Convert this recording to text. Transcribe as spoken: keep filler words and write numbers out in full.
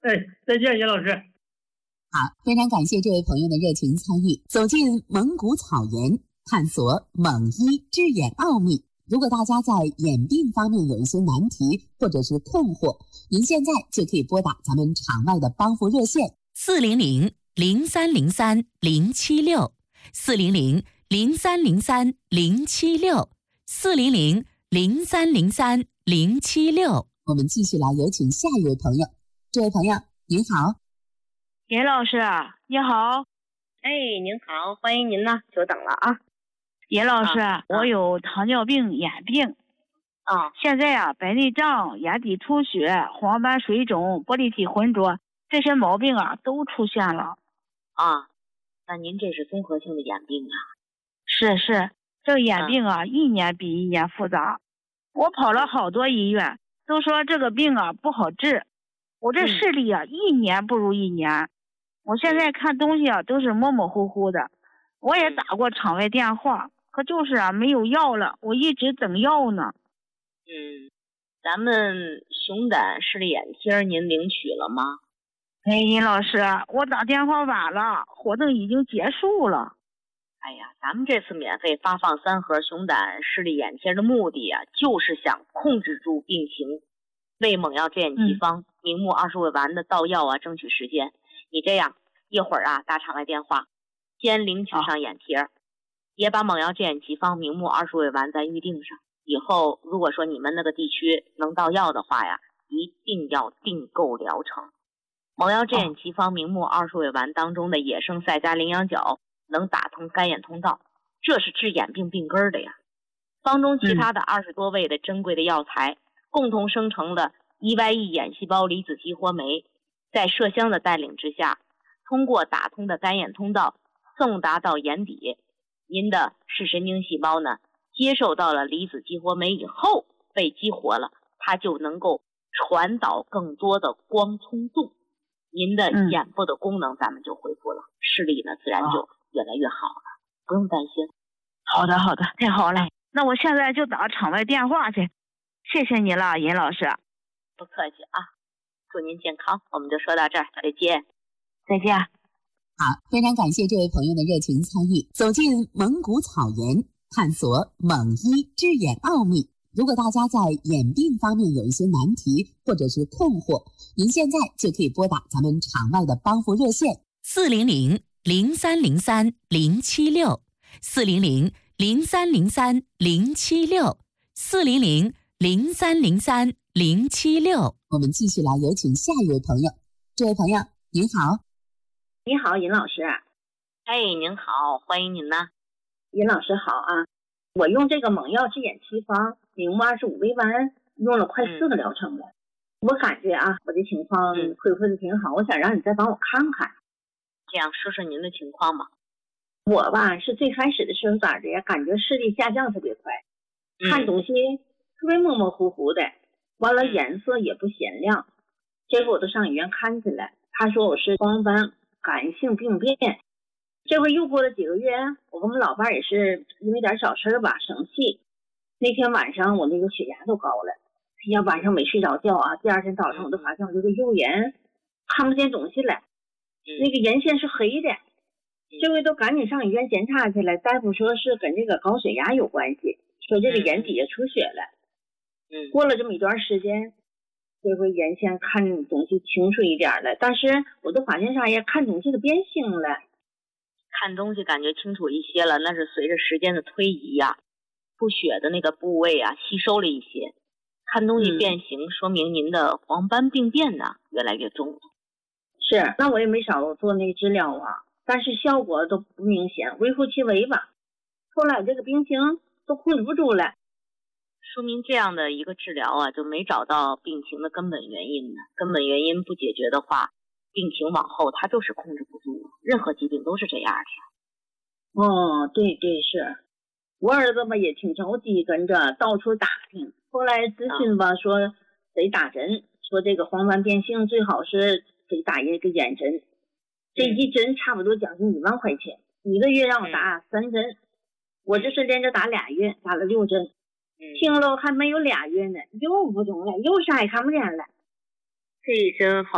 哎，再见，严老师。 好，非常感谢这位朋友的热情参与，走进蒙古草原，探索蒙医治眼奥秘。如果大家在眼病方面有一些难题或者是困惑，您现在就可以拨打咱们场外的帮扶热线四零零零三零三零七六四零零零三零三零七六四零零零三零三零七六。 我们继续来有请下一位朋友。这位朋友您好。 严老师你好。 哎，您好，欢迎您呢，久等了啊。 严老师、 啊、 我有糖尿病、眼病啊， 现在啊，白内障、眼底出血、黄斑水肿、玻璃体浑浊这些毛病啊都出现了啊。那您这是综合性的眼病啊？ 是是，这个眼病啊、嗯、一年比一年复杂，我跑了好多医院，都说这个病啊不好治，我这视力啊、嗯、一年不如一年，我现在看东西啊都是模模糊糊的，我也打过场外电话、嗯、可就是啊没有药了，我一直等药呢。 嗯，咱们熊胆视力眼贴您领取了吗？ 哎，殷老师，我打电话晚了，活动已经结束了。 哎呀，咱们这次免费发放三盒熊胆视力眼贴的目的啊，就是想控制住病情，为猛药健吉方、嗯、明目二十味丸的到药啊争取时间。你这样一会儿啊打场外电话，先领取上眼贴、啊、也把猛药健吉方明目二十味丸再预定上。以后如果说你们那个地区能到药的话呀，一定要订购疗程。猛药健吉方明目二十味丸当中的野生赛加羚羊角能打通干眼通道，这是治眼病病根的呀。方中其他的二十多味的珍贵的药材、嗯、共同生成了 E Y E 眼细胞离子激活酶，在麝香的带领之下，通过打通的干眼通道送达到眼底，您的视神经细胞呢接受到了离子激活酶以后被激活了，它就能够传导更多的光通度，您的眼部的功能咱们就恢复了、嗯、视力呢自然就越来越好了、哦、不用担心。 好的好的，太好了，那我现在就打场外电话去。谢谢您了，尹老师。 不客气啊，祝您健康。我们就说到这儿，再见。 再见。 好，非常感谢这位朋友的热情参与，走进蒙古草原，探索蒙医治眼奥秘。如果大家在眼病方面有一些难题或者是困惑，您现在就可以拨打咱们场外的帮扶热线四零零零三零三零七六四零零零三零三零七六四零零零三零三零七六。 我们继续来有请下一位朋友。这位朋友您好。 你好，尹老师。 哎，您好，欢迎您呢。 尹老师好啊，我用这个猛药治眼七方明目二十五味丸用了快四个疗程了、嗯、我感觉啊我的情况恢复的挺好、嗯、我想让你再帮我看看。 这样说说您的情况吧。 我吧是最开始的时候咋的呀，感觉视力下降特别快、嗯、看东西特别模模糊糊的，完了颜色也不显亮，这回我都上医院看去了，他说我是黄斑感性病变。这回又过了几个月，我跟我们老伴也是因为点小事吧生气，那天晚上我那个血压都高了，哎呀晚上没睡着觉啊，第二天早上我都发现我这个右眼看不见东西了，那个眼线是黑的，这回都赶紧上医院检查去了，大夫说是跟这个高血压有关系，说这个眼底下出血了。嗯，过了这么一段时间，这回眼线看东西清楚一点了，但是我都发现啥呀，看东西都变形了。 看东西感觉清楚一些了，那是随着时间的推移呀、啊，出血的那个部位啊吸收了一些，看东西变形、嗯、说明您的黄斑病变呢越来越重了。 是，那我也没少做那个治疗啊，但是效果都不明显，微乎其微吧。后来这个病情都控制不住了， 说明这样的一个治疗啊就没找到病情的根本原因呢。根本原因不解决的话，病情往后它就是控制不住，任何疾病都是这样的。 哦，对对是，我儿子吧也挺着急，跟着到处打听，后来咨询吧、啊、说得打针，说这个黄斑变性最好是得打一个眼针，这一针差不多将近一万块钱，一个月让我打三针，我这是连着打俩月，打了六针，听了还没有俩月呢，又不中了，又啥也看不见了。 这一针好